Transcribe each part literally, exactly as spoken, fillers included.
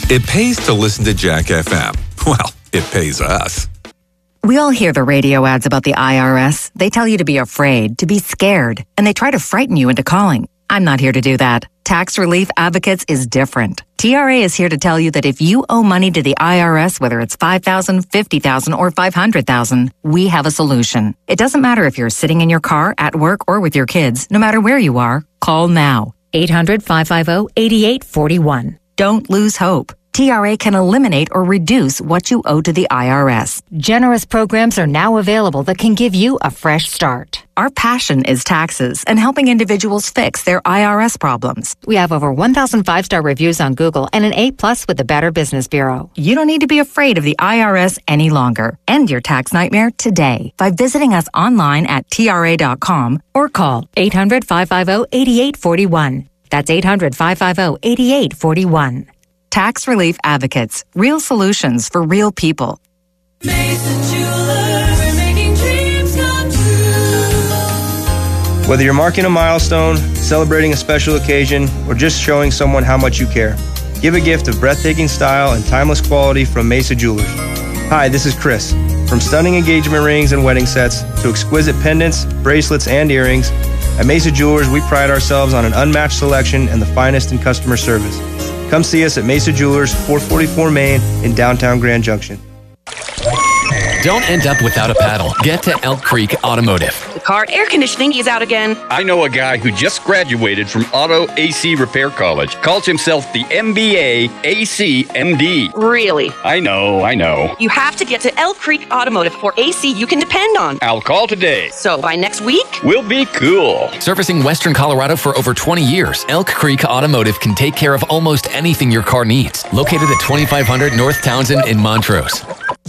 It pays to listen to Jack F M. Well, it pays us. We all hear the radio ads about the I R S. They tell you to be afraid, to be scared, and they try to frighten you into calling. I'm not here to do that. Tax Relief Advocates is different. T R A is here to tell you that if you owe money to the I R S, whether it's five thousand dollars, fifty thousand dollars, or five hundred thousand dollars, we have a solution. It doesn't matter if you're sitting in your car, at work, or with your kids. No matter where you are, call now. eight hundred, five five zero, eight eight four one. Don't lose hope. T R A can eliminate or reduce what you owe to the I R S. Generous programs are now available that can give you a fresh start. Our passion is taxes and helping individuals fix their I R S problems. We have over one thousand five-star reviews on Google and an A plus with the Better Business Bureau. You don't need to be afraid of the I R S any longer. End your tax nightmare today by visiting us online at T R A dot com or call eight hundred, five five zero, eight eight four one. That's eight hundred, five five zero, eight eight four one. Tax Relief Advocates. Real solutions for real people. Mesa Jewelers, we're making dreams come true. Whether you're marking a milestone, celebrating a special occasion, or just showing someone how much you care, give a gift of breathtaking style and timeless quality from Mesa Jewelers. Hi, this is Chris. From stunning engagement rings and wedding sets to exquisite pendants, bracelets, and earrings, at Mesa Jewelers, we pride ourselves on an unmatched selection and the finest in customer service. Come see us at Mesa Jewelers, four forty-four Main in downtown Grand Junction. Don't end up without a paddle. Get to Elk Creek Automotive. The car air conditioning is out again. I know a guy who just graduated from Auto A C Repair College. Calls himself the M B A A C M D. Really? I know, I know. You have to get to Elk Creek Automotive for A C you can depend on. I'll call today. So by next week? We'll be cool. Servicing Western Colorado for over twenty years, Elk Creek Automotive can take care of almost anything your car needs. Located at twenty-five hundred North Townsend in Montrose.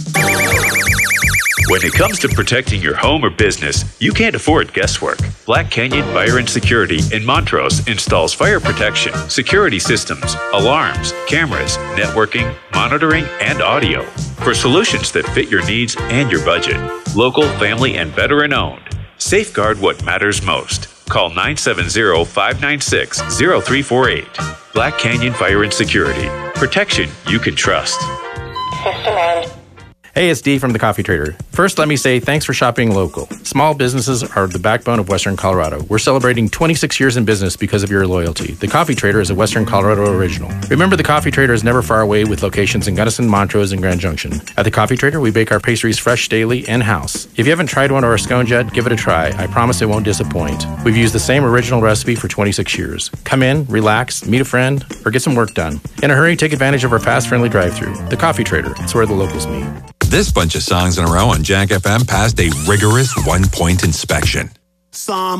When it comes to protecting your home or business, you can't afford guesswork. Black Canyon Fire and Security in Montrose installs fire protection, security systems, alarms, cameras, networking, monitoring, and audio for solutions that fit your needs and your budget. Local, family, and veteran-owned. Safeguard what matters most. Call nine seven zero, five nine six, zero three four eight. Black Canyon Fire and Security. Protection you can trust. System end. Hey, it's Dee from The Coffee Trader. First, let me say thanks for shopping local. Small businesses are the backbone of Western Colorado. We're celebrating twenty-six years in business because of your loyalty. The Coffee Trader is a Western Colorado original. Remember, The Coffee Trader is never far away with locations in Gunnison, Montrose, and Grand Junction. At The Coffee Trader, we bake our pastries fresh daily in-house. If you haven't tried one of our scones yet, give it a try. I promise it won't disappoint. We've used the same original recipe for twenty-six years. Come in, relax, meet a friend, or get some work done. In a hurry, take advantage of our fast, friendly drive-thru. The Coffee Trader. It's where the locals meet. This bunch of songs in a row on Jack F M passed a rigorous one-point inspection. Some